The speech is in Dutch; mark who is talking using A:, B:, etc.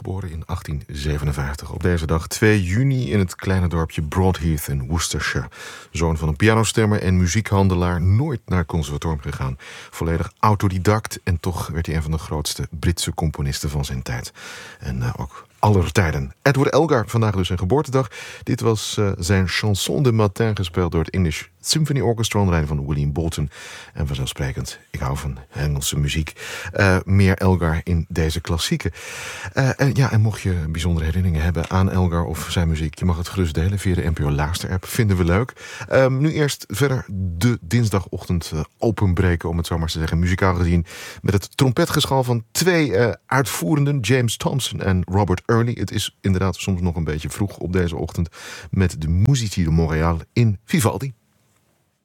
A: geboren in 1857. Op deze dag, 2 juni, in het kleine dorpje Broadheath in Worcestershire. Zoon van een pianostemmer en muziekhandelaar, nooit naar het conservatorium gegaan. Volledig autodidact en toch werd hij een van de grootste Britse componisten van zijn tijd. En ook aller tijden. Edward Elgar, vandaag dus zijn geboortedag. Dit was zijn Chanson de Matin, gespeeld door het English Symphony Orchestra onder leiding van William Bolton. En vanzelfsprekend, ik hou van Engelse muziek. Meer Elgar in deze klassieken. En mocht je bijzondere herinneringen hebben aan Elgar of zijn muziek, je mag het gerust delen via de NPO Luister-app. Vinden we leuk. Nu eerst verder de dinsdagochtend openbreken, om het zo maar te zeggen, muzikaal gezien, met het trompetgeschal van 2 uitvoerenden, James Thompson en Robert Early. Het is inderdaad soms nog een beetje vroeg op deze ochtend met de Musici de Montréal in Vivaldi.